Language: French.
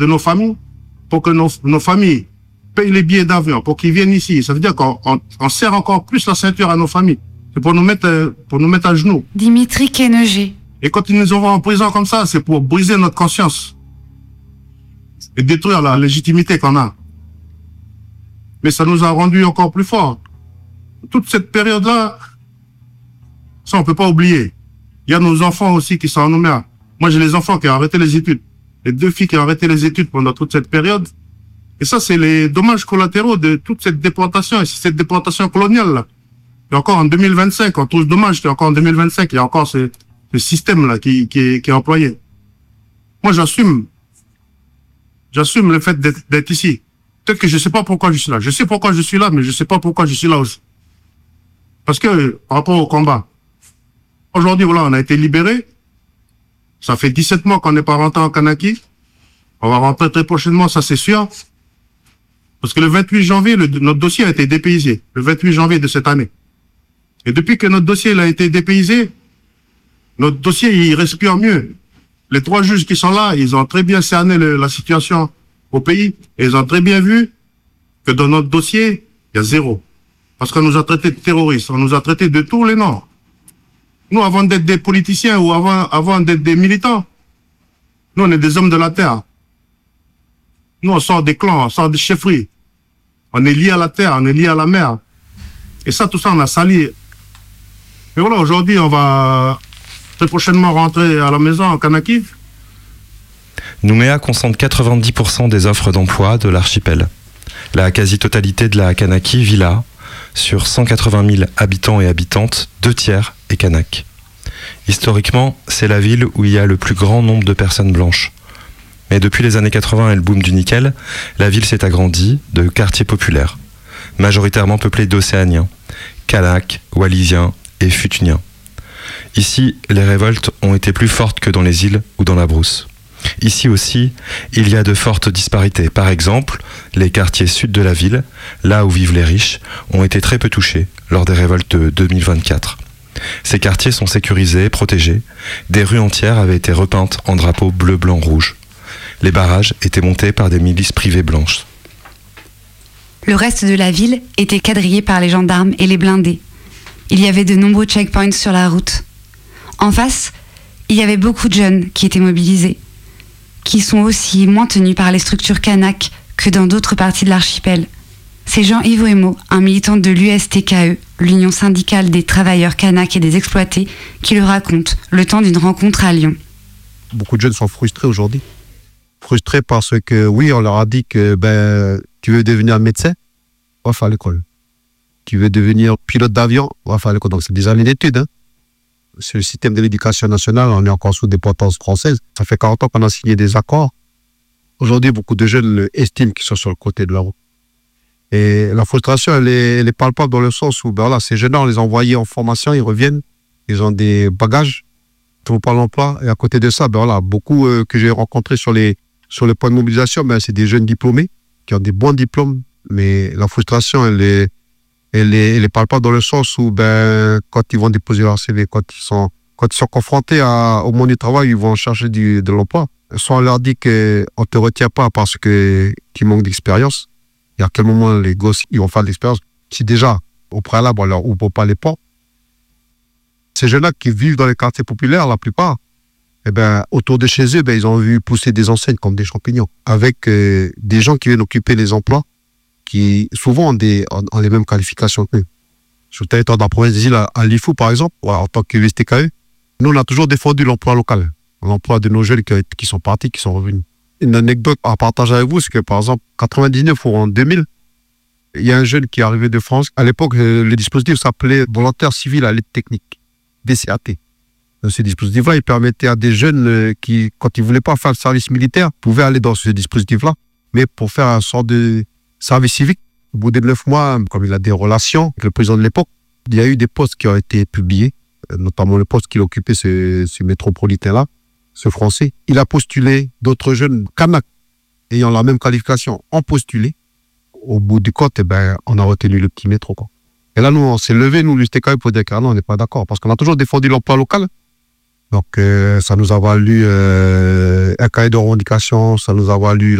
de nos familles pour que nos familles payent les billets d'avion, pour qu'ils viennent ici. Ça veut dire qu'on serre encore plus la ceinture à nos familles. C'est pour nous mettre à genoux. Dimitri Kenegé. Et quand ils nous envoient en prison comme ça, c'est pour briser notre conscience et détruire la légitimité qu'on a. Mais ça nous a rendus encore plus forts. Toute cette période-là, ça on peut pas oublier. Il y a nos enfants aussi qui sont en Nouméa. Moi j'ai les enfants qui ont arrêté les études. Les 2 filles qui ont arrêté les études pendant toute cette période. Et ça c'est les dommages collatéraux de toute cette déportation, et cette déportation coloniale-là. Et encore en 2025, on trouve dommage qu'encore en 2025, il y a encore ce système-là qui est employé. Moi j'assume le fait d'être ici. Peut-être que je sais pas pourquoi je suis là. Je sais pourquoi je suis là, mais je sais pas pourquoi je suis là aussi. Parce que, par rapport au combat, aujourd'hui, voilà, on a été libérés. Ça fait 17 mois qu'on n'est pas rentré en Kanaki. On va rentrer très prochainement, ça c'est sûr. Parce que le 28 janvier, notre dossier a été dépaysé. Le 28 janvier de cette année. Et depuis que notre dossier a été dépaysé, notre dossier, il respire mieux. Les 3 juges qui sont là, ils ont très bien cerné la situation au pays. Et ils ont très bien vu que dans notre dossier, il y a 0. Parce qu'on nous a traités de terroristes, on nous a traités de tous les noms. Nous, avant d'être des politiciens ou avant d'être des militants, nous, on est des hommes de la terre. Nous, on sort des clans, on sort des chefferies. On est liés à la terre, on est liés à la mer. Et ça, tout ça, on a sali. Mais voilà, aujourd'hui, on va très prochainement rentrer à la maison en Kanaki. Nouméa concentre 90% des offres d'emploi de l'archipel. La quasi-totalité de la Kanaki vit là. Sur 180 000 habitants et habitantes, 2 tiers est kanak. Historiquement, c'est la ville où il y a le plus grand nombre de personnes blanches. Mais depuis les années 80 et le boom du nickel, la ville s'est agrandie de quartiers populaires, majoritairement peuplés d'Océaniens, Kanak, Wallisiens et Futuniens. Ici, les révoltes ont été plus fortes que dans les îles ou dans la brousse. Ici aussi, il y a de fortes disparités. Par exemple, les quartiers sud de la ville, là où vivent les riches, ont été très peu touchés lors des révoltes de 2024. Ces quartiers sont sécurisés, protégés. Des rues entières avaient été repeintes en drapeaux bleu, blanc, rouge. Les barrages étaient montés par des milices privées blanches. Le reste de la ville était quadrillé par les gendarmes et les blindés. Il y avait de nombreux checkpoints sur la route. En face, il y avait beaucoup de jeunes qui étaient mobilisés, qui sont aussi moins tenus par les structures kanak que dans d'autres parties de l'archipel. C'est Jean-Yves Wemo, un militant de l'USTKE, l'Union syndicale des travailleurs kanak et des exploités, qui le raconte le temps d'une rencontre à Lyon. Beaucoup de jeunes sont frustrés aujourd'hui. Frustrés parce que, oui, on leur a dit que tu veux devenir médecin, va faire l'école. Tu veux devenir pilote d'avion, va faire l'école. Donc c'est des années d'études. Hein. C'est le système de l'éducation nationale, on est encore sous dépendance française. Ça fait 40 ans qu'on a signé des accords. Aujourd'hui, beaucoup de jeunes estiment qu'ils sont sur le côté de la route. Et la frustration, elle est palpable dans le sens où ces jeunes-là, on les a envoyés en formation, ils reviennent, ils ont des bagages, ils trouvent pas l'emploi. Et à côté de ça, beaucoup que j'ai rencontrés sur les points de mobilisation, c'est des jeunes diplômés qui ont des bons diplômes, mais la frustration, elle est palpable dans le sens où quand ils vont déposer leur CV, quand ils sont confrontés au monde du travail, ils vont chercher de l'emploi. Soit on leur dit qu'on ne te retient pas parce qu'ils manquent d'expérience, et à quel moment les gosses ils vont faire de l'expérience. Si déjà, au préalable, on leur ouvre pas les portes. Ces jeunes-là qui vivent dans les quartiers populaires, la plupart, autour de chez eux, ils ont vu pousser des enseignes comme des champignons, avec des gens qui viennent occuper les emplois, qui souvent ont les mêmes qualifications qu'eux. Sur le territoire de la province des îles, à Lifou, par exemple, en tant que USTKE, nous, on a toujours défendu l'emploi local, l'emploi de nos jeunes qui sont partis, qui sont revenus. Une anecdote à partager avec vous, c'est que, par exemple, en 99 ou en 2000, il y a un jeune qui est arrivé de France. À l'époque, le dispositif s'appelait volontaire civil à l'aide technique, VCAT. Ce dispositif-là, il permettait à des jeunes qui, quand ils ne voulaient pas faire le service militaire, pouvaient aller dans ce dispositif-là, mais pour faire un sort de service civique. Au bout de 9 mois, comme il a des relations avec le président de l'époque, il y a eu des postes qui ont été publiés, notamment le poste qu'il occupait, ce métropolitain-là, ce français. Il a postulé, d'autres jeunes kanak ayant la même qualification ont postulé. Au bout du compte, on a retenu le petit métro, quoi. Et là, nous, on s'est levé, nous, l'USTKE, pour dire que non, on n'est pas d'accord, parce qu'on a toujours défendu l'emploi local. Donc, ça nous a valu un cahier de revendication, ça nous a valu